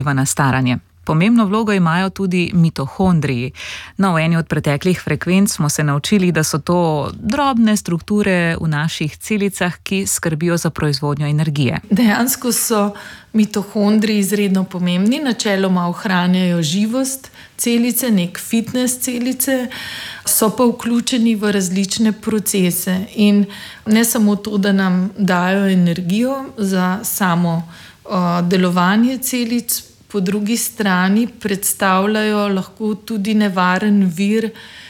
na staranje. Pomembno vlogo imajo tudi mitohondriji. No, v eni od preteklih frekvenc smo se naučili, da so to drobne strukture v naših celicah, ki skrbijo za proizvodnjo energije. Dejansko so mitohondriji izredno pomembni, načeloma ohranjajo živost celice, nek fitness celice, so pa vključeni v različne procese. In ne samo to, da nam dajo energijo za samo delovanje celic, po drugi strani predstavljajo lahko tudi nevaren vir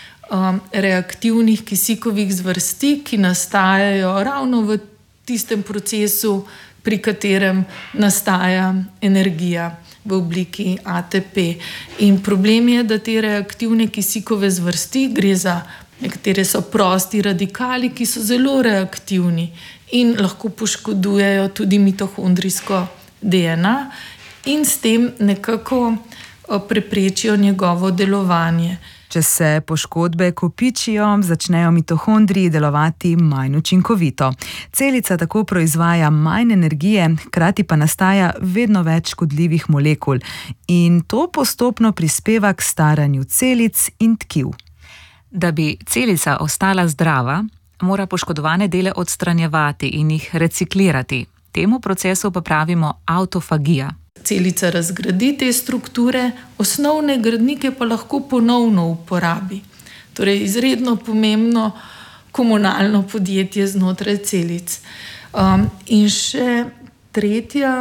reaktivnih kisikovih zvrsti, ki nastajajo ravno v tistem procesu, pri katerem nastaja energija v obliki ATP. In problem je, da te reaktivne kisikove zvrsti, gre za nekatere so prosti radikali, ki so zelo reaktivni in lahko poškodujejo tudi mitohondrijsko DNA in s tem nekako preprečijo njegovo delovanje. Če se poškodbe kopičijo, začnejo mitohondriji delovati manj učinkovito. Celica tako proizvaja manj energije, hkrati pa nastaja vedno več škodljivih molekul in to postopno prispeva k staranju celic in tkiv. Da bi celica ostala zdrava, mora poškodovane dele odstranjevati in jih reciklirati. Temu procesu pa pravimo autofagija. Celica razgradi te strukture, osnovne gradnike pa lahko ponovno uporabi. Torej, izredno pomembno komunalno podjetje znotraj celic. In še tretja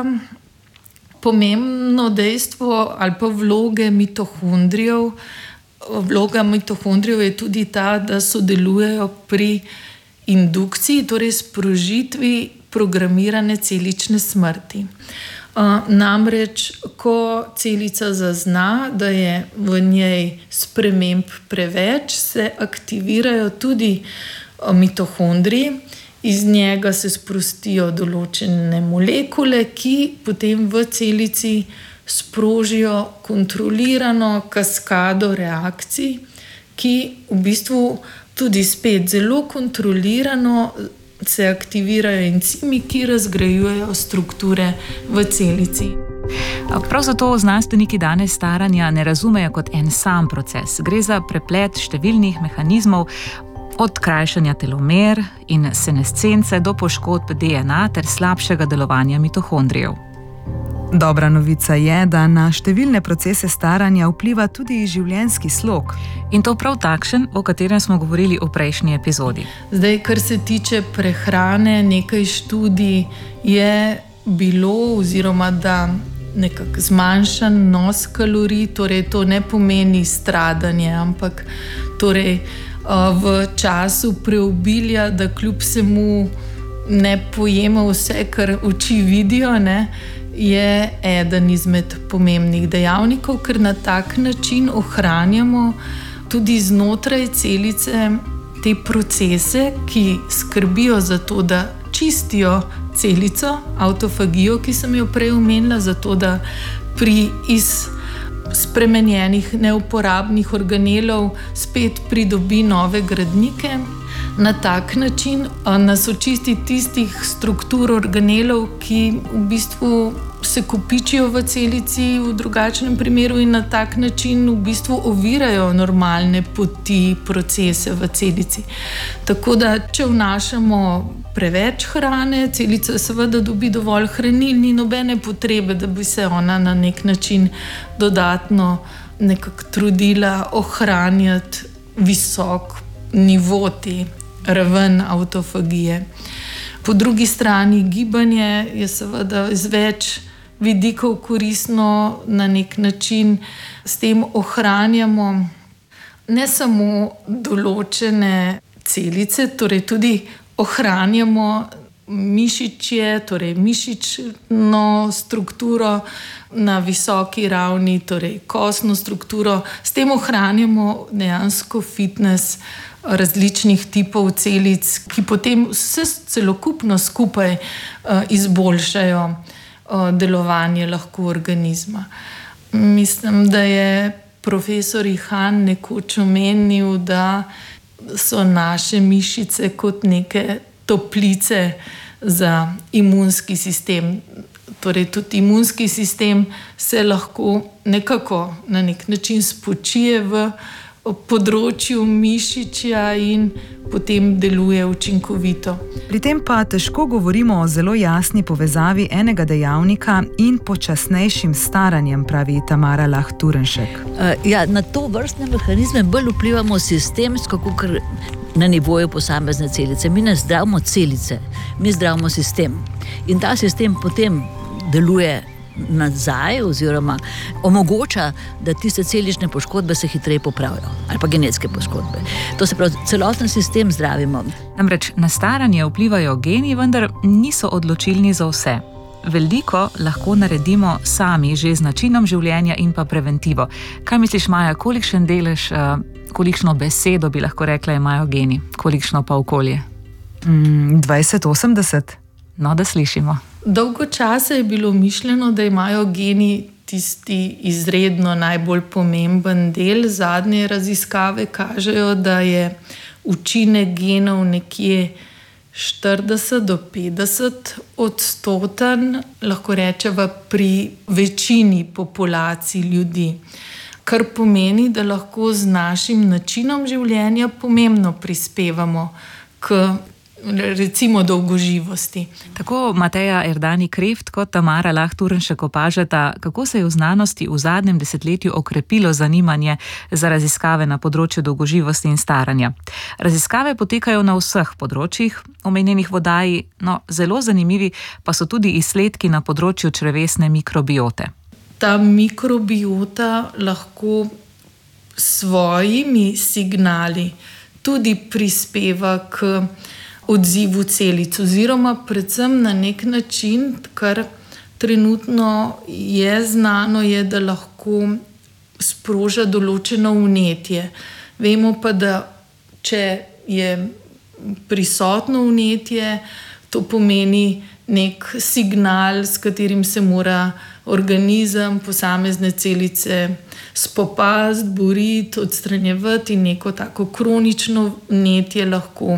pomembno dejstvo ali pa vloge mitohondrijev. Vloga mitohondrijev je tudi ta, da sodelujejo pri indukciji, torej sprožitvi programirane celične smrti. Namreč, ko celica zazna, da je v njej sprememb preveč, se aktivirajo tudi mitohondriji, iz njega se sprostijo določene molekule, ki potem v celici sprožijo kontrolirano kaskado reakcij, ki v bistvu tudi spet zelo kontrolirano se aktivirajo encimi, ki razgrajujejo strukture v celici. Prav zato znanstveniki danes staranja ne razumejo kot en sam proces. Gre za preplet številnih mehanizmov, od krajšanja telomer in senescence do poškodb DNA ter slabšega delovanja mitohondrijev. Dobra novica je, da na številne procese staranja vpliva tudi življenjski slog. In to prav takšen, o katerem smo govorili v prejšnji epizodi. Zdaj, kar se tiče prehrane, nekaj študij je bilo, oziroma da nekako zmanjšan nos kalorij, torej to ne pomeni stradanje, ampak torej v času preobilja, da kljub vsemu ne pojemo vse, kar oči vidijo, je eden izmed pomembnih dejavnikov, ker na tak način ohranjamo tudi znotraj celice te procese, ki skrbijo za to, da čistijo celico, autofagijo, ki sem jo prej omenila, zato da iz spremenjenih neuporabnih organelov spet pridobi nove gradnike. Na tak način nas očisti tistih struktur organelov, ki v bistvu se kopičijo v celici v drugačnem primeru in na tak način v bistvu ovirajo normalne poti, procese v celici. Tako da, če vnašamo preveč hrane, celica seveda dobi dovolj hranil, ni nobene potrebe, da bi se ona na nek način dodatno nekako trudila ohranjati visok nivo te raven autofagije. Po drugi strani gibanje je seveda z več vidikov koristno, na nek način s tem ohranjamo ne samo določene celice, torej tudi ohranjamo mišičje, torej mišično strukturo na visoki ravni, torej kostno strukturo. S tem ohranjamo dejansko fitness različnih tipov celic, ki potem vse celokupno skupaj izboljšajo delovanje lahko organizma. Mislim, da je profesor Ihan nekoč omenil, da so naše mišice kot neke toplice za imunski sistem. Torej, tudi imunski sistem se lahko nekako na nek način spočije v področju mišičja in potem deluje učinkovito. Pri tem pa težko govorimo o zelo jasni povezavi enega dejavnika in počasnejšim staranjem, pravi Tamara Lah Turnšek. Na to vrstne mehanizme bolj vplivamo sistemsko, kot na nivoju posamezne celice. Mi ne zdravimo celice, mi zdravimo sistem. In ta sistem potem deluje nazaj oziroma omogoča, da tiste celične poškodbe se hitreje popravijo ali pa genetske poškodbe. To se pravi, celoten sistem zdravimo. Namreč na staranje vplivajo geni, vendar niso odločilni za vse. Veliko lahko naredimo sami, že z načinom življenja in pa preventivo. Kaj misliš, Maja, kolikšen delež, kolikšno besedo bi lahko rekla imajo geni, kolikšno pa okolje? 20-80? No, da slišimo. Dolgo časa je bilo mišljeno, da imajo geni tisti izredno najbolj pomemben del. Zadnje raziskave kažejo, da je učinek genov nekje 40-50%, lahko rečeva pri večini populacij ljudi. Kar pomeni, da lahko z našim načinom življenja pomembno prispevamo k recimo dolgoživosti. Tako Mateja Erdani Kreft kot Tamara Lah Turnšek opažata, kako se je v znanosti v zadnjem desetletju okrepilo zanimanje za raziskave na področju dolgoživosti in staranja. Raziskave potekajo na vseh področjih, omenjenih v oddaji, no zelo zanimivi pa so tudi izsledki na področju črevesne mikrobiote. Ta mikrobiota lahko s svojimi signali tudi prispeva k odzivu celic, oziroma predvsem na nek način, kar trenutno je znano, je, da lahko sproža določeno vnetje. Vemo pa, da če je prisotno vnetje, to pomeni nek signal, s katerim se mora organizem, posamezne celice spopasti, boriti, odstranjevati in neko tako kronično vnetje lahko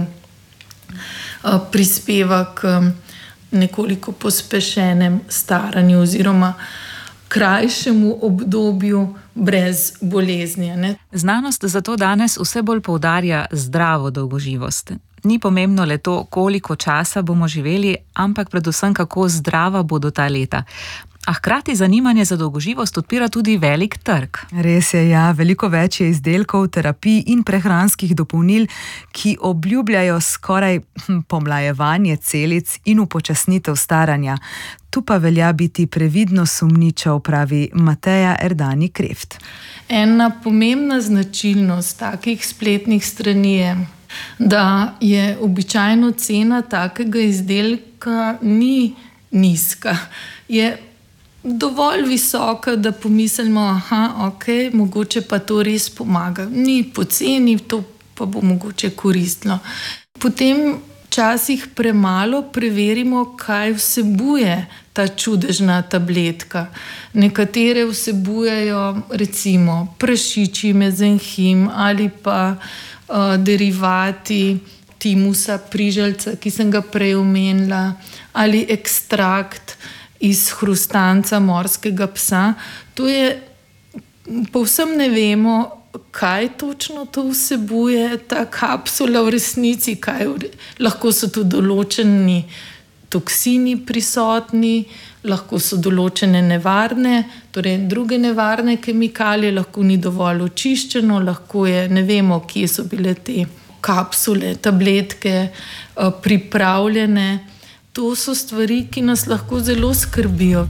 prispeva k nekoliko pospešenem staranju oziroma krajšemu obdobju brez bolezni. Ne? Znanost zato danes vse bolj poudarja zdravo dolgoživost. Ni pomembno le to, koliko časa bomo živeli, ampak predvsem kako zdrava bodo ta leta. A hkrati zanimanje za dolgoživost odpira tudi velik trg. Res je, ja, veliko več je izdelkov, terapij in prehranskih dopolnil, ki obljubljajo skoraj pomlajevanje celic in upočasnitev staranja. Tu pa velja biti previdno sumničav, pravi Mateja Erdani Kreft. Ena pomembna značilnost takih spletnih strani je, da je običajno cena takega izdelka ni nizka. Je dovolj visoka, da pomislimo, mogoče pa to res pomaga. Ni poceni, to pa bo mogoče koristno. Potem včasih premalo preverimo, kaj vsebuje ta čudežna tabletka. Nekatere vsebujejo recimo prašičji mezenhim ali pa derivati timusa, prižaljca, ki sem ga prej omenila, ali ekstrakt iz hrustanca morskega psa. To je, povsem ne vemo, kaj točno to vsebuje, ta kapsula v resnici, lahko so tu določeni toksini prisotni, lahko so določene nevarne, torej druge nevarne kemikalije, lahko ni dovolj očiščeno, lahko je, ne vemo, kje so bile te kapsule, tabletke pripravljene. To so stvari, ki nas lahko zelo skrbijo.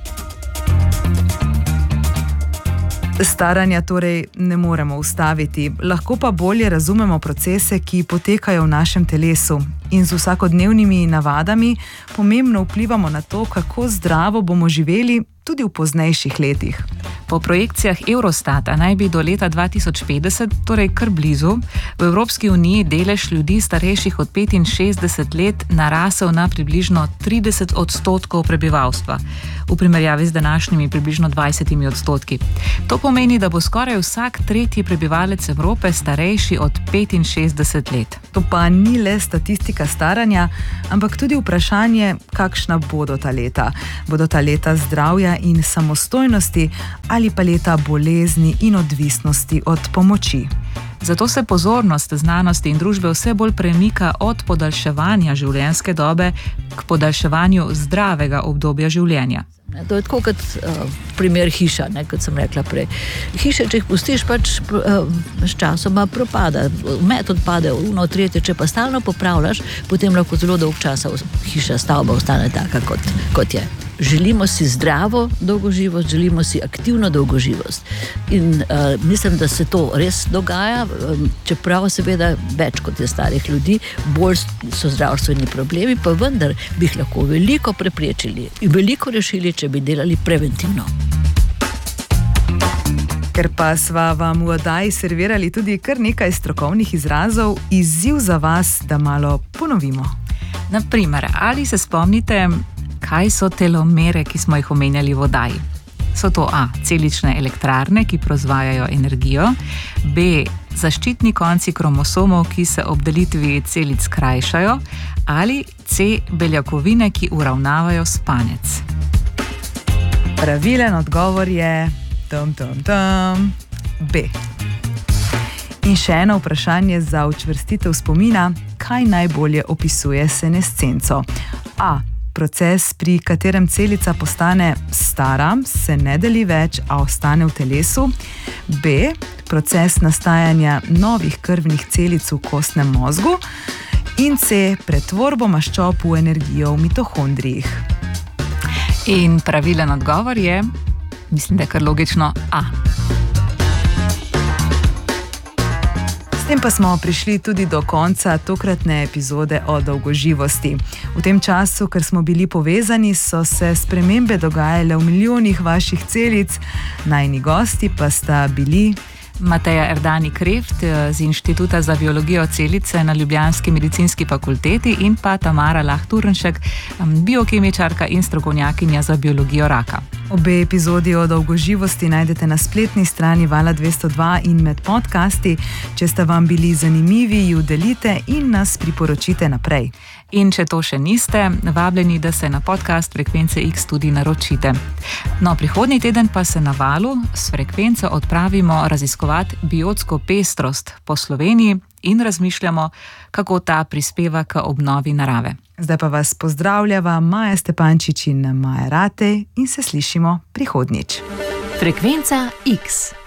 Staranja torej ne moremo ustaviti, lahko pa bolje razumemo procese, ki potekajo v našem telesu in z vsakodnevnimi navadami pomembno vplivamo na to, kako zdravo bomo živeli tudi v poznejših letih. Po projekcijah Eurostata naj bi do leta 2050, torej kar blizu, v Evropski uniji delež ljudi starejših od 65 let narasel na približno 30% prebivalstva, v primerjavi z današnjimi približno 20%. To pomeni, da bo skoraj vsak tretji prebivalec Evrope starejši od 65 let. To pa ni le statistika staranja, ampak tudi vprašanje, kakšna bodo ta leta. Bodo ta leta zdravja in samostojnosti ali pa leta bolezni in odvisnosti od pomoči. Zato se pozornost znanosti in družbe vse bolj premika od podaljševanja življenjske dobe k podaljševanju zdravega obdobja življenja. To je tako kot primer hiša, kot sem rekla prej. Hiše, če jih pustiš, pač s časoma propada. Met odpade, tretje, če pa stalno popravljaš, potem lahko zelo dolg časa hiša, stavba ostane taka, kot je. Želimo si zdravo dolgoživost, želimo si aktivno dolgoživost. In mislim, da se to res dogaja, čeprav seveda več kot je starih ljudi, bolj so zdravstveni problemi, pa vendar bi jih lahko veliko preprečili in veliko rešili, če bi delali preventivno. Ker pa sva vam v oddaji servirali tudi kar nekaj strokovnih izrazov, izziv za vas, da malo ponovimo. Naprimer, ali se spomnite, kaj so telomere, ki smo jih omenjali v oddaji? So to A. Celične elektrarne, ki proizvajajo energijo, B. Zaščitni konci kromosomov, ki se ob delitvi celic krajšajo, ali C. Beljakovine, ki uravnavajo spanec. Pravilen odgovor je B. In še eno vprašanje za učvrstitev spomina, kaj najbolje opisuje senescenco? A. Proces, pri katerem celica postane stara, se ne deli več, a ostane v telesu. B. Proces nastajanja novih krvnih celic v kostnem mozgu. In C. Pretvorbo maščob v energijo v mitohondrijih. In pravilen odgovor je, mislim, da je kar logično, A. S tem pa smo prišli tudi do konca tokratne epizode o dolgoživosti. V tem času, ker smo bili povezani, so se spremembe dogajale v milijonih vaših celic. Najini gosti pa sta bili Mateja Erdani-Kreft z Inštituta za biologijo celice na Ljubljanski medicinski fakulteti in pa Tamara Lah-Turnšek, biokemičarka in strokovnjakinja za biologijo raka. Obe epizodi o dolgoživosti najdete na spletni strani Vala 202 in med podcasti. Če sta vam bili zanimivi, ju delite in nas priporočite naprej. In če to še niste, vabljeni, da se na podcast Frekvence X tudi naročite. No, prihodnji teden pa se na Valu s Frekvenco odpravimo raziskovati biotsko pestrost po Sloveniji in razmišljamo, kako ta prispeva k obnovi narave. Zdaj pa vas pozdravljava Maja Stepančič in Maja Ratej in se slišimo prihodnjič. Frekvenca X.